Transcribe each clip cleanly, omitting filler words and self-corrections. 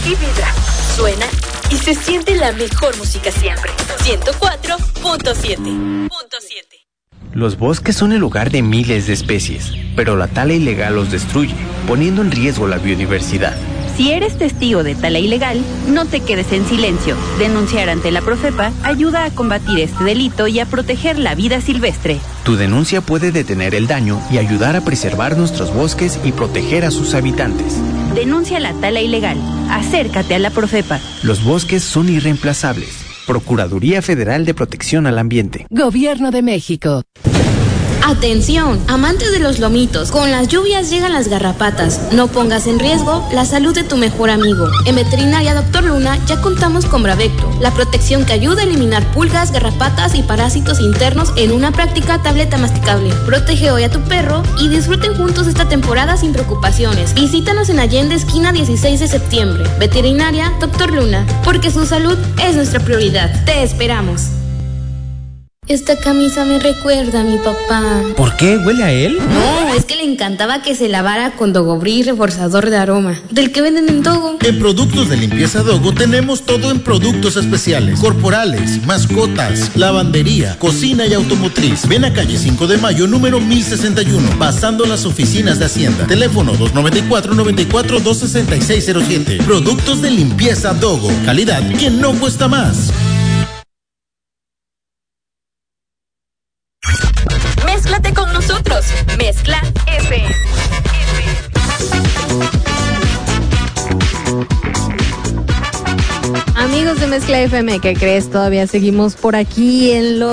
y vibra, suena y se siente la mejor música siempre. 104.7. Los bosques son el hogar de miles de especies, pero la tala ilegal los destruye, poniendo en riesgo la biodiversidad. Si eres testigo de tala ilegal, no te quedes en silencio. Denunciar ante la Profepa ayuda a combatir este delito y a proteger la vida silvestre. Tu denuncia puede detener el daño y ayudar a preservar nuestros bosques y proteger a sus habitantes. Denuncia la tala ilegal. Acércate a la Profepa. Los bosques son irreemplazables. Procuraduría Federal de Protección al Ambiente. Gobierno de México. Atención, amantes de los lomitos, con las lluvias llegan las garrapatas. No pongas en riesgo la salud de tu mejor amigo. En Veterinaria Dr. Luna ya contamos con Bravecto, la protección que ayuda a eliminar pulgas, garrapatas y parásitos internos en una práctica tableta masticable. Protege hoy a tu perro y disfruten juntos esta temporada sin preocupaciones. Visítanos en Allende, esquina 16 de septiembre. Veterinaria Dr. Luna, porque su salud es nuestra prioridad. Te esperamos. Esta camisa me recuerda a mi papá. ¿Por qué? ¿Huele a él? No, es que le encantaba que se lavara con Dogobri reforzador de aroma, del que venden en Dogo. En productos de limpieza Dogo tenemos todo en productos especiales, corporales, mascotas, lavandería, cocina y automotriz. Ven a calle 5 de Mayo, número 1061, pasando las oficinas de Hacienda. Teléfono 294-26607. Productos de limpieza Dogo. Calidad que no cuesta más. Mézclate con nosotros. Mezcla FM. Amigos de Mezcla FM, ¿qué crees? Todavía seguimos por aquí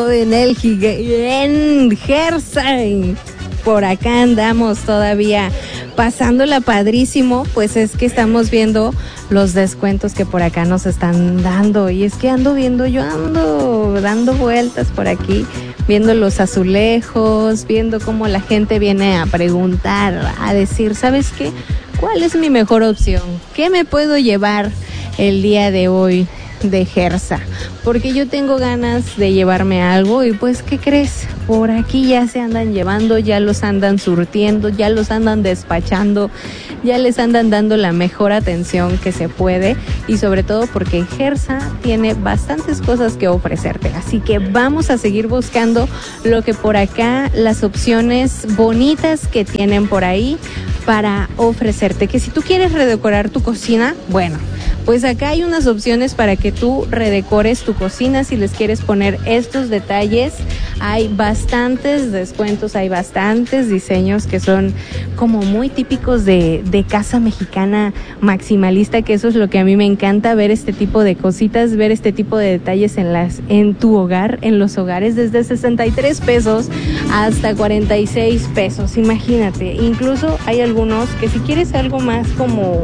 en Gersa. Por acá andamos todavía pasándola padrísimo, pues es que estamos viendo los descuentos que por acá nos están dando, y es que ando dando vueltas por aquí, viendo los azulejos, viendo cómo la gente viene a preguntar, a decir, ¿sabes qué? ¿Cuál es mi mejor opción? ¿Qué me puedo llevar el día de hoy de Gersa? Porque yo tengo ganas de llevarme algo y pues, ¿qué crees? Por aquí ya se andan llevando, ya los andan surtiendo, ya los andan despachando, ya les andan dando la mejor atención que se puede, y sobre todo porque Gersa tiene bastantes cosas que ofrecerte. Así que vamos a seguir buscando lo que por acá, las opciones bonitas que tienen por ahí para ofrecerte. Que si tú quieres redecorar tu cocina, bueno, pues acá hay unas opciones para que tú redecores tu cocina. Si les quieres poner estos detalles, hay bastantes descuentos, hay bastantes diseños que son como muy típicos de casa mexicana maximalista, que eso es lo que a mí me encanta, ver este tipo de cositas, ver este tipo de detalles en tu hogar, en los hogares, desde 63 pesos hasta 46 pesos, imagínate. Incluso hay algunos que si quieres algo más como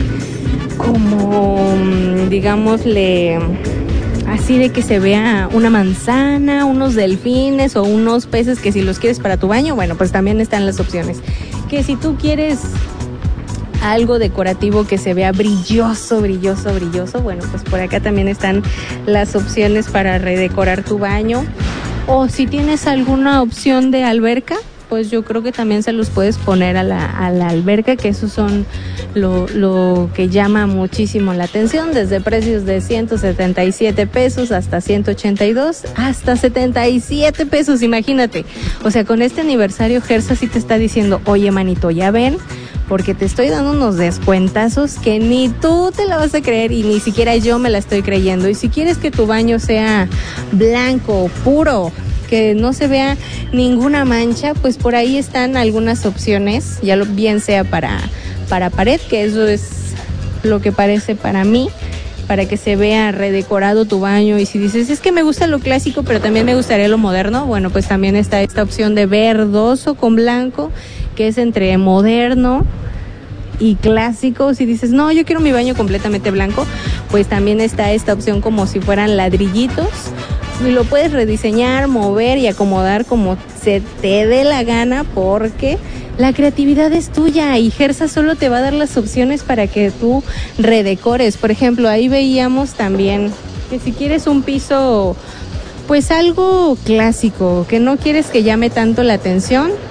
digámosle, así de que se vea una manzana, unos delfines o unos peces, que si los quieres para tu baño, bueno, pues también están las opciones. Que si tú quieres algo decorativo que se vea brilloso, bueno, pues por acá también están las opciones para redecorar tu baño. O si tienes alguna opción de alberca, pues yo creo que también se los puedes poner a la alberca, que esos son lo que llama muchísimo la atención, desde precios de 177 pesos hasta 182, hasta 77 pesos, imagínate. O sea, con este aniversario Gersa sí te está diciendo, oye manito, ya ven, porque te estoy dando unos descuentazos que ni tú te la vas a creer y ni siquiera yo me la estoy creyendo. Y si quieres que tu baño sea blanco, puro, que no se vea ninguna mancha, pues por ahí están algunas opciones, ya bien sea para pared, que eso es lo que parece para mí, para que se vea redecorado tu baño. Y si dices, es que me gusta lo clásico, pero también me gustaría lo moderno, bueno, pues también está esta opción de verdoso con blanco, que es entre moderno y clásico. Si dices, no, yo quiero mi baño completamente blanco, pues también está esta opción como si fueran ladrillitos, y lo puedes rediseñar, mover y acomodar como se te dé la gana, porque la creatividad es tuya y Gersa solo te va a dar las opciones para que tú redecores. Por ejemplo, ahí veíamos también que si quieres un piso, pues algo clásico, que no quieres que llame tanto la atención,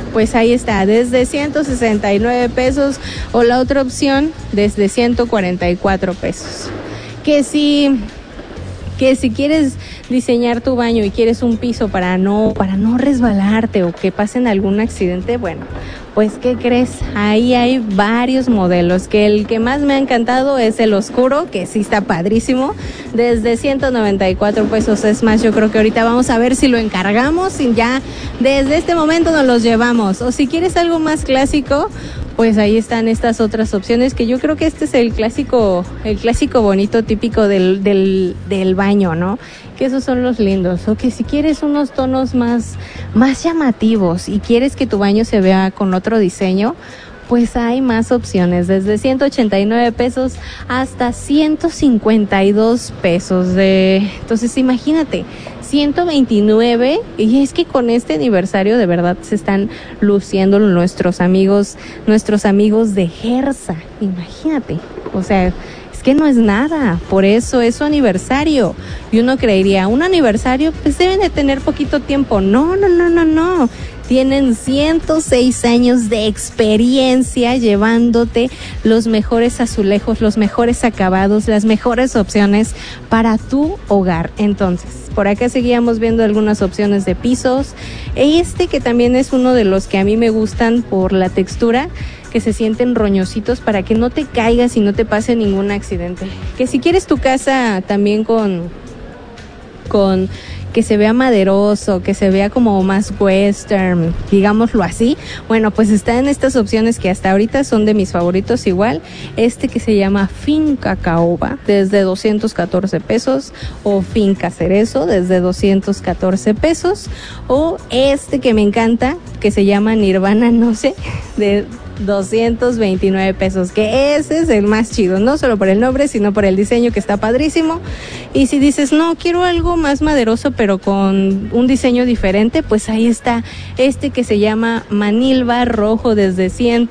pues ahí está, desde 169 pesos, o la otra opción desde 144 pesos. Que si quieres diseñar tu baño y quieres un piso para no resbalarte o que pasen algún accidente, bueno, pues ¿qué crees? Ahí hay varios modelos, que el que más me ha encantado es el oscuro, que sí está padrísimo, desde 194 pesos. Es más, yo creo que ahorita vamos a ver si lo encargamos y ya desde este momento nos los llevamos. O si quieres algo más clásico, pues ahí están estas otras opciones, que yo creo que este es el clásico bonito típico del baño, ¿no? Que esos son los lindos. O que si quieres unos tonos más llamativos y quieres que tu baño se vea con otro diseño, pues hay más opciones, desde 189 pesos hasta 152 pesos. Entonces imagínate, 129, y es que con este aniversario de verdad se están luciendo nuestros amigos de Gersa, imagínate, o sea, es que no es nada, por eso es su aniversario. Y uno creería, un aniversario pues deben de tener poquito tiempo. No. Tienen 106 años de experiencia llevándote los mejores azulejos, los mejores acabados, las mejores opciones para tu hogar. Entonces, por acá seguíamos viendo algunas opciones de pisos. Que también es uno de los que a mí me gustan por la textura, que se sienten roñositos para que no te caigas y no te pase ningún accidente. Que si quieres tu casa también con que se vea maderoso, que se vea como más western, digámoslo así, bueno, pues está en estas opciones que hasta ahorita son de mis favoritos igual. Que se llama Finca Caoba, desde 214 pesos, o Finca Cerezo, desde 214 pesos, o que me encanta, que se llama Nirvana, no sé, de 229 pesos, que ese es el más chido, no solo por el nombre, sino por el diseño, que está padrísimo. Y si dices, no, quiero algo más maderoso, pero con un diseño diferente, pues ahí está que se llama Manilva Rojo, desde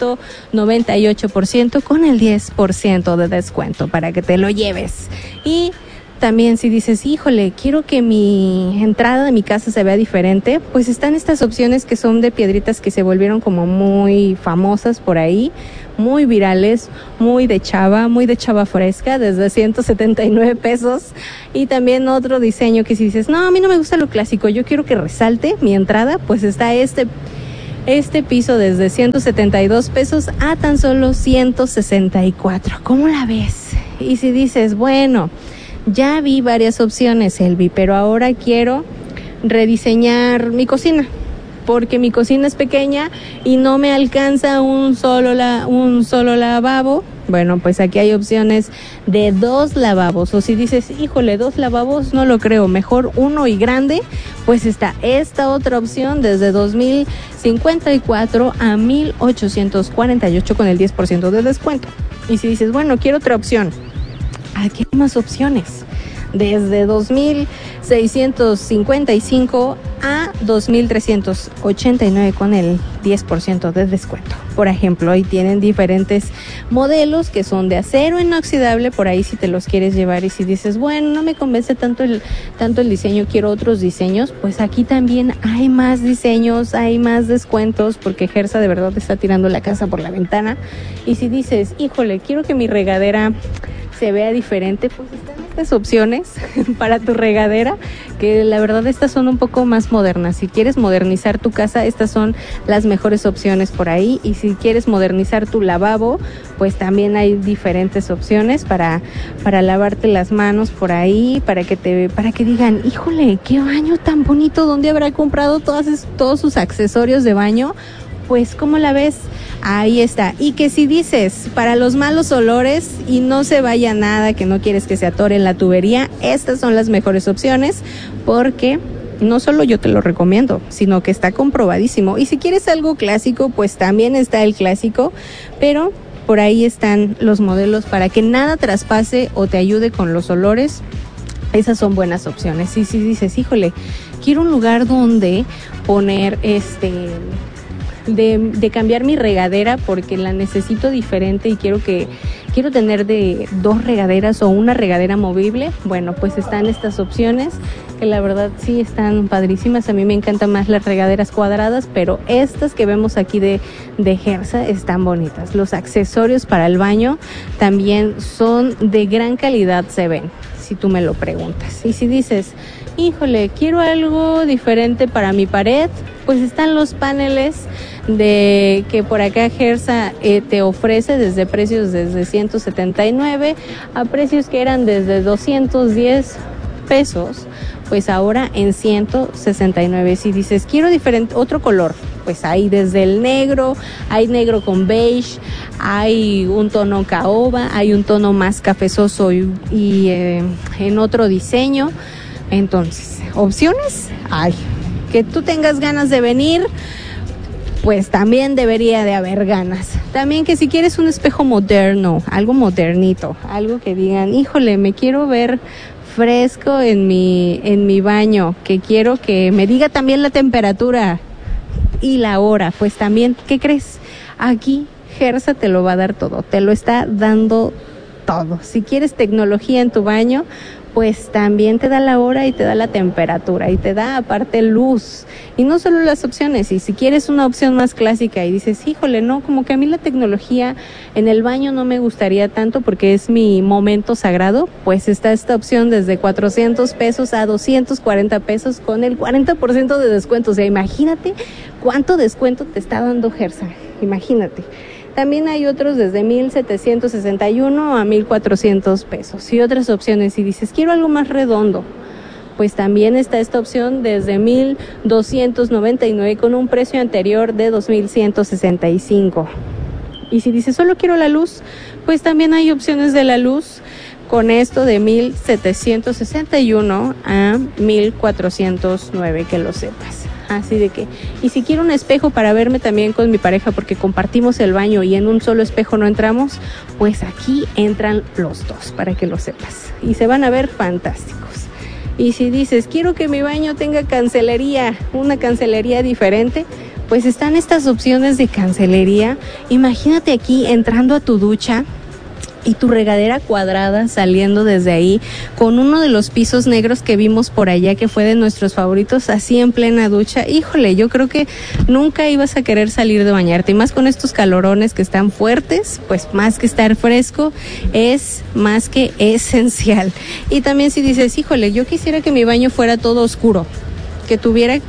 198%, con el 10% de descuento, para que te lo lleves. Y también si dices, híjole, quiero que mi entrada de mi casa se vea diferente, pues están estas opciones que son de piedritas que se volvieron como muy famosas por ahí, muy virales, muy de chava fresca, desde 179 pesos. Y también otro diseño que si dices, no, a mí no me gusta lo clásico, yo quiero que resalte mi entrada, pues está este piso desde 172 pesos a tan solo 164. ¿Cómo la ves? Y si dices, bueno, ya vi varias opciones, Elvi, pero ahora quiero rediseñar mi cocina, porque mi cocina es pequeña y no me alcanza un solo lavabo. Bueno, pues aquí hay opciones de 2 lavabos. O si dices, híjole, 2 lavabos no lo creo, mejor uno y grande, pues está esta otra opción desde 2,054 a 1,848 con el 10% de descuento. Y si dices, bueno, quiero otra opción, aquí hay más opciones, desde 2,655 a 2,389 con el 10% de descuento. Por ejemplo, ahí tienen diferentes modelos que son de acero inoxidable, por ahí si te los quieres llevar. Y si dices, bueno, no me convence tanto el diseño, quiero otros diseños, pues aquí también hay más diseños, hay más descuentos, porque Gersa de verdad está tirando la casa por la ventana. Y si dices, híjole, quiero que mi regadera se vea diferente, pues están estas opciones para tu regadera, que la verdad estas son un poco más modernas. Si quieres modernizar tu casa, estas son las mejores opciones por ahí. Y si quieres modernizar tu lavabo, pues también hay diferentes opciones para lavarte las manos por ahí, para que digan, híjole, qué baño tan bonito, ¿dónde habrá comprado todos sus accesorios de baño? Pues, ¿cómo la ves? Ahí está. Y que si dices, para los malos olores y no se vaya nada, que no quieres que se atore en la tubería, estas son las mejores opciones, porque no solo yo te lo recomiendo, sino que está comprobadísimo. Y si quieres algo clásico, pues también está el clásico, pero por ahí están los modelos para que nada traspase o te ayude con los olores. Esas son buenas opciones. Y si dices, híjole, quiero un lugar donde poner de cambiar mi regadera porque la necesito diferente y quiero tener de 2 regaderas o una regadera movible, bueno, pues están estas opciones que la verdad sí están padrísimas. A mí me encantan más las regaderas cuadradas, pero estas que vemos aquí de Gersa están bonitas. Los accesorios para el baño también son de gran calidad, se ven, si tú me lo preguntas. Y si dices, híjole, quiero algo diferente para mi pared, pues están los paneles de que por acá Gersa te ofrece desde precios desde 179 a precios que eran desde 210 pesos, pues ahora en 169. Si dices, quiero diferente, otro color, pues hay desde el negro, hay negro con beige, hay un tono caoba, hay un tono más cafezoso y en otro diseño. Entonces, opciones hay. Que tú tengas ganas de venir, pues también debería de haber ganas. También que si quieres un espejo moderno, algo modernito, algo que digan, híjole, me quiero ver fresco en mi baño, que quiero que me diga también la temperatura y la hora, pues también, ¿qué crees? Aquí Gersa te lo va a dar todo, te lo está dando todo. Si quieres tecnología en tu baño, pues también te da la hora y te da la temperatura y te da aparte luz. Y no solo las opciones, y si quieres una opción más clásica y dices, híjole, no, como que a mí la tecnología en el baño no me gustaría tanto porque es mi momento sagrado, pues está esta opción desde 400 pesos a 240 pesos con el 40% de descuento. O sea, imagínate cuánto descuento te está dando Gersa, imagínate. También hay otros desde 1,761 a 1,400 pesos y otras opciones. Si dices, quiero algo más redondo, pues también está esta opción desde 1,299 con un precio anterior de 2,165. Y si dices, solo quiero la luz, pues también hay opciones de la luz con esto de 1,761 a 1,409, que lo sepas. Así de que, y si quiero un espejo para verme también con mi pareja porque compartimos el baño y en un solo espejo no entramos, pues aquí entran los dos, para que lo sepas. Y se van a ver fantásticos. Y si dices, quiero que mi baño tenga cancelería, una cancelería diferente, pues están estas opciones de cancelería. Imagínate aquí entrando a tu ducha y tu regadera cuadrada saliendo desde ahí con uno de los pisos negros que vimos por allá, que fue de nuestros favoritos, así en plena ducha. Híjole, yo creo que nunca ibas a querer salir de bañarte, y más con estos calorones que están fuertes, pues más que estar fresco es más que esencial. Y también si dices, híjole, yo quisiera que mi baño fuera todo oscuro, que tuviera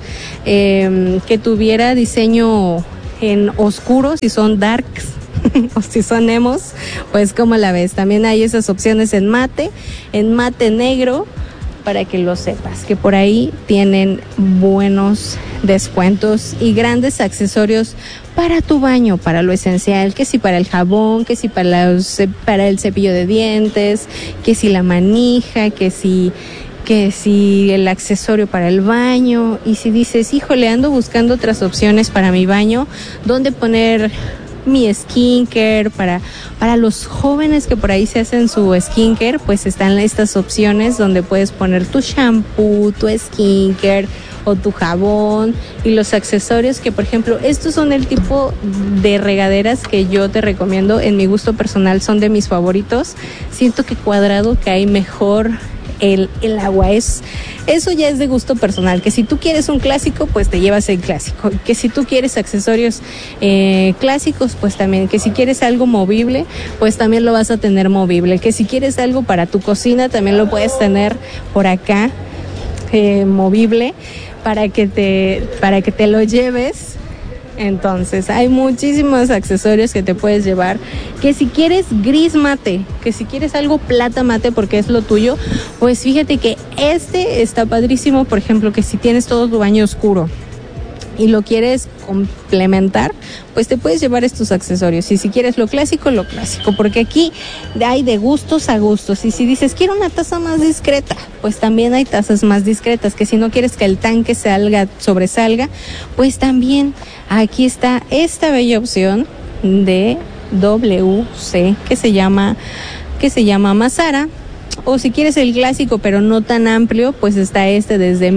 diseño en oscuro, si son darks o si son emos, pues como la ves, también hay esas opciones en mate negro, para que lo sepas, que por ahí tienen buenos descuentos y grandes accesorios para tu baño, para lo esencial, que si para el jabón, que si para el cepillo de dientes, que si la manija, que si el accesorio para el baño. Y si dices, híjole, ando buscando otras opciones para mi baño, ¿dónde poner mi skincare? Para los jóvenes que por ahí se hacen su skincare, pues están estas opciones donde puedes poner tu shampoo, tu skincare o tu jabón y los accesorios, que por ejemplo estos son el tipo de regaderas que yo te recomiendo. En mi gusto personal son de mis favoritos. Siento que cuadrado cae mejor el agua, eso ya es de gusto personal, que si tú quieres un clásico, pues te llevas el clásico, que si tú quieres accesorios clásicos, pues también, que si quieres algo movible, pues también lo vas a tener movible, que si quieres algo para tu cocina, también lo puedes tener por acá movible, para que te lo lleves. Entonces, hay muchísimos accesorios que te puedes llevar, que si quieres gris mate, que si quieres algo plata mate porque es lo tuyo, pues fíjate que este está padrísimo. Por ejemplo, que si tienes todo tu baño oscuro y lo quieres complementar, pues te puedes llevar estos accesorios. Y si quieres lo clásico, porque aquí hay de gustos a gustos. Y si dices, quiero una taza más discreta, pues también hay tazas más discretas, que si no quieres que el tanque sobresalga, pues también aquí está esta bella opción de WC que se llama Masara. O si quieres el clásico pero no tan amplio, pues está este desde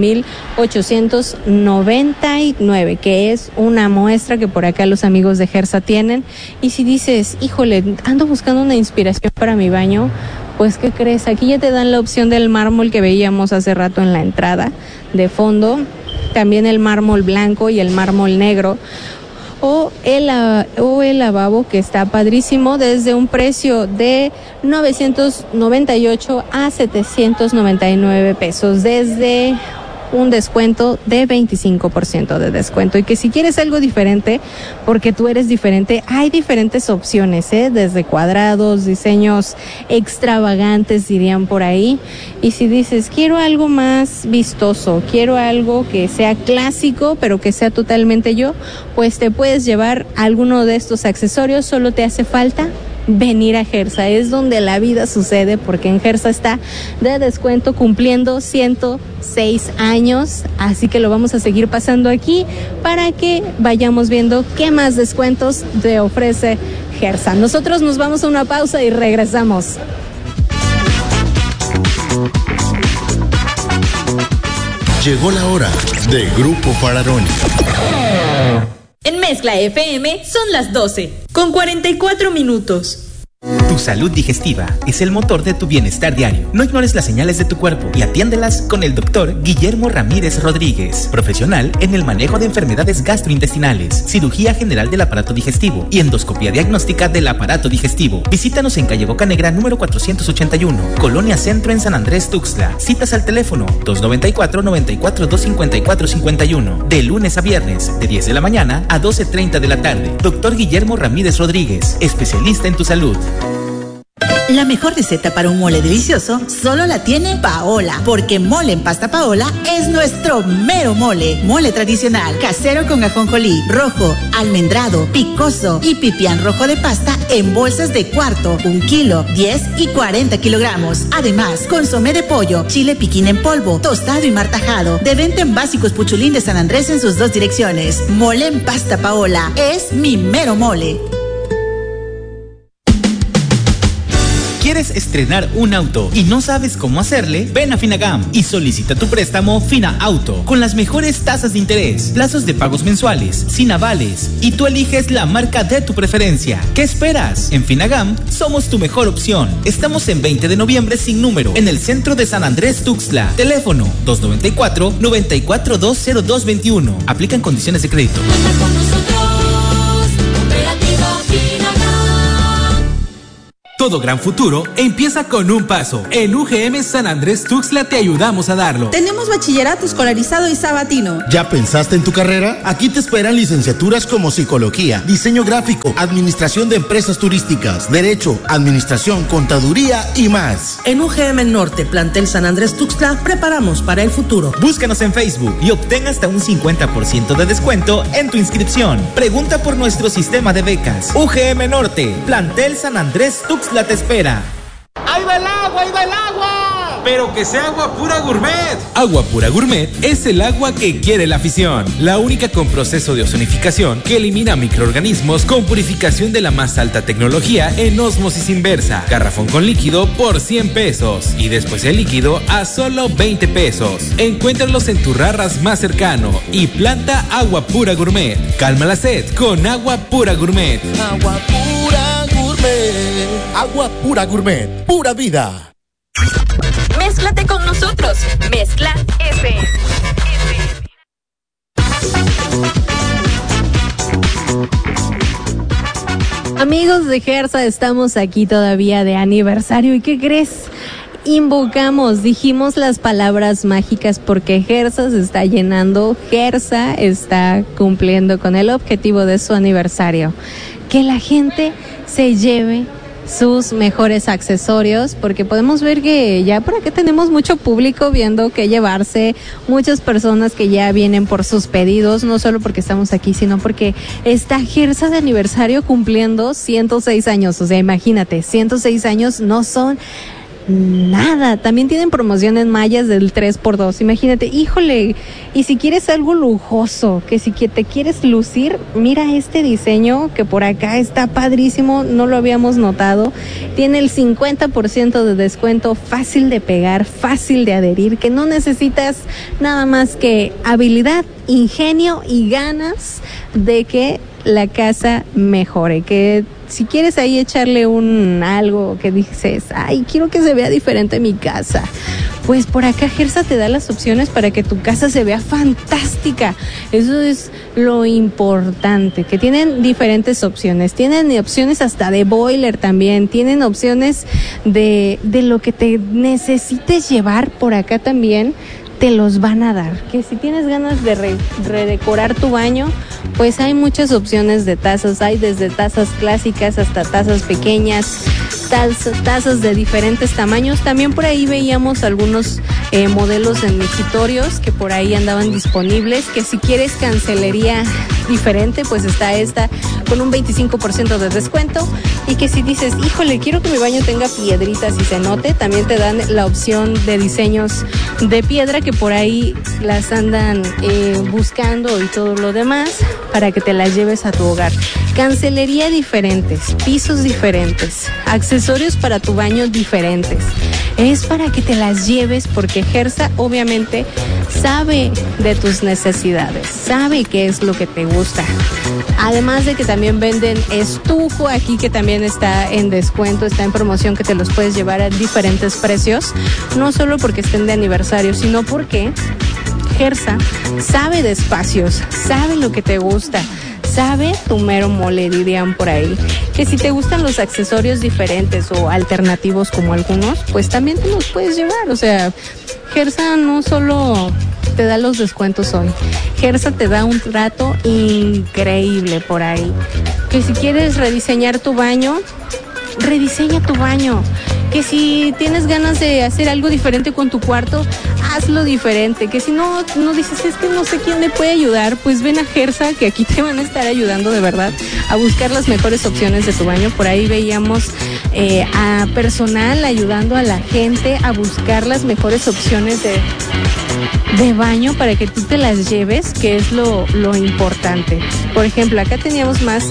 1,899, que es una muestra que por acá los amigos de Gersa tienen. Y si dices, híjole, ando buscando una inspiración para mi baño, Pues, ¿qué crees? Aquí ya te dan la opción del mármol que veíamos hace rato en la entrada de fondo, también el mármol blanco y el mármol negro, o el lavabo, que está padrísimo, desde un precio de 998 a 799 pesos, desde un descuento de 25% de descuento. Y que si quieres algo diferente, porque tú eres diferente, hay diferentes opciones, desde cuadrados, diseños extravagantes, dirían por ahí. Y si dices, quiero algo más vistoso, quiero algo que sea clásico, pero que sea totalmente yo, pues te puedes llevar alguno de estos accesorios. Solo te hace falta venir a Gersa, es donde la vida sucede, porque en Gersa está de descuento cumpliendo 106 años, así que lo vamos a seguir pasando aquí para que vayamos viendo qué más descuentos te ofrece Gersa. Nosotros nos vamos a una pausa y regresamos. Llegó la hora de Grupo Fararoni. En Mezcla FM son las 12, con 44 minutos. Tu salud digestiva es el motor de tu bienestar diario. No ignores las señales de tu cuerpo y atiéndelas con el doctor Guillermo Ramírez Rodríguez, profesional en el manejo de enfermedades gastrointestinales, cirugía general del aparato digestivo y endoscopia diagnóstica del aparato digestivo. Visítanos en calle Bocanegra número 481, Colonia Centro, en San Andrés Tuxtla. Citas al teléfono 294-94-254-51, de lunes a viernes, de 10 de la mañana a 12:30 de la tarde. Doctor Guillermo Ramírez Rodríguez, especialista en tu salud. La mejor receta para un mole delicioso solo la tiene Paola, porque Mole en Pasta Paola es nuestro mero mole. Mole tradicional, casero con ajonjolí, rojo, almendrado, picoso y pipián rojo de pasta en bolsas de cuarto, 1 kilo, 10 y 40 kilogramos. Además, consomé de pollo, chile piquín en polvo, tostado y martajado. De venta en Básicos Puchulín de San Andrés en sus 2 direcciones. Mole en Pasta Paola es mi mero mole. ¿Quieres estrenar un auto y no sabes cómo hacerle? Ven a Finagam y solicita tu préstamo Fina Auto con las mejores tasas de interés, plazos de pagos mensuales, sin avales, y tú eliges la marca de tu preferencia. ¿Qué esperas? En Finagam somos tu mejor opción. Estamos en 20 de noviembre sin número, en el centro de San Andrés Tuxtla. Teléfono 294-94-20221. Aplican condiciones de crédito. Con nosotros, Cooperativa Finagam. Todo gran futuro empieza con un paso. En UGM San Andrés Tuxtla te ayudamos a darlo. Tenemos bachillerato escolarizado y sabatino. ¿Ya pensaste en tu carrera? Aquí te esperan licenciaturas como psicología, diseño gráfico, administración de empresas turísticas, derecho, administración, contaduría y más. En UGM Norte, plantel San Andrés Tuxtla, preparamos para el futuro. Búscanos en Facebook y obtén hasta un 50% de descuento en tu inscripción. Pregunta por nuestro sistema de becas. UGM Norte, plantel San Andrés Tuxtla te espera. ¡Ahí va el agua! ¡Ahí va el agua! Pero que sea Agua Pura Gourmet. Agua Pura Gourmet es el agua que quiere la afición. La única con proceso de ozonificación que elimina microorganismos con purificación de la más alta tecnología en ósmosis inversa. Garrafón con líquido por 100 pesos. Y después el líquido a solo 20 pesos. Encuéntralos en tu Rarras más cercano. Y planta Agua Pura Gourmet. Calma la sed con Agua Pura Gourmet. Agua Pura Gourmet. Agua Pura Gourmet. Pura vida. Mézclate con nosotros. Mezcla FM. Amigos de Gersa, estamos aquí todavía de aniversario. ¿Y qué crees? Invocamos, dijimos las palabras mágicas porque Gersa se está llenando. Gersa está cumpliendo con el objetivo de su aniversario. Que la gente se lleve sus mejores accesorios, porque podemos ver que ya por acá tenemos mucho público viendo qué llevarse, muchas personas que ya vienen por sus pedidos, no solo porque estamos aquí, sino porque está Gersa de aniversario cumpliendo 106 años, o sea, imagínate, 106 años no son nada. También tienen promoción en mallas del 3x2, imagínate, híjole. Y si quieres algo lujoso, que si te quieres lucir, mira este diseño que por acá está padrísimo, no lo habíamos notado. Tiene el 50% de descuento, fácil de pegar, fácil de adherir, que no necesitas nada más que habilidad, ingenio y ganas de que la casa mejore, que Si quieres ahí echarle algo que dices, ay, quiero que se vea diferente mi casa, pues por acá Gersa te da las opciones para que tu casa se vea fantástica. Eso es lo importante, que tienen diferentes opciones. Tienen opciones hasta de boiler también. Tienen opciones de lo que te necesites llevar por acá también. Te los van a dar. Que si tienes ganas de redecorar tu baño, pues hay muchas opciones de tazas. Hay desde tazas clásicas hasta tazas pequeñas, tazas de diferentes tamaños. También por ahí veíamos algunos modelos en migitorios que por ahí andaban disponibles, que si quieres cancelería diferente, pues está esta con un 25% de descuento. Y que si dices, híjole, quiero que mi baño tenga piedritas y se note, también te dan la opción de diseños de piedra, que por ahí las andan buscando y todo lo demás para que te las lleves a tu hogar. Cancelería diferentes, pisos diferentes, accesorios para tu baño diferentes. Es para que te las lleves, porque Gersa obviamente sabe de tus necesidades, sabe qué es lo que te gusta. Además de que también venden estuco aquí, que también está en descuento, está en promoción, que te los puedes llevar a diferentes precios, no solo porque estén de aniversario, sino porque Gersa sabe de espacios, sabe lo que te gusta, sabe tu mero mole, dirían por ahí. Que si te gustan los accesorios diferentes o alternativos como algunos, pues también te los puedes llevar. O sea, Gersa no solo te da los descuentos hoy, Gersa te da un trato increíble por ahí. Que si quieres rediseñar tu baño, rediseña tu baño. Que si tienes ganas de hacer algo diferente con tu cuarto, hazlo diferente. Que si no dices, es que no sé quién me puede ayudar, pues ven a Gersa, que aquí te van a estar ayudando de verdad a buscar las mejores opciones de tu baño. Por ahí veíamos a personal ayudando a la gente a buscar las mejores opciones de baño para que tú te las lleves, que es lo importante. Por ejemplo, acá teníamos más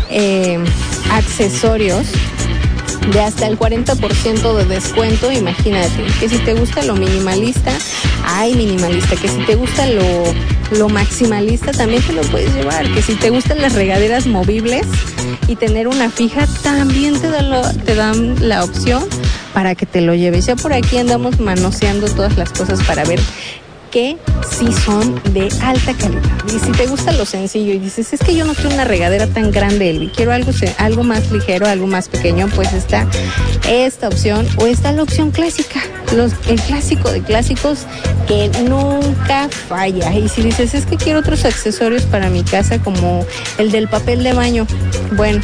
accesorios de hasta el 40% de descuento. Imagínate, que si te gusta lo minimalista, hay minimalista. Que si te gusta lo maximalista, también te lo puedes llevar. Que si te gustan las regaderas movibles y tener una fija, también te dan la opción para que te lo lleves. Ya por aquí andamos manoseando todas las cosas para ver que sí son de alta calidad. Y si te gusta lo sencillo y dices, es que yo no quiero una regadera tan grande, Elvi, quiero algo más ligero, algo más pequeño, pues está esta opción, o está la opción clásica, el clásico de clásicos que nunca falla. Y si dices, es que quiero otros accesorios para mi casa, como el del papel de baño, bueno,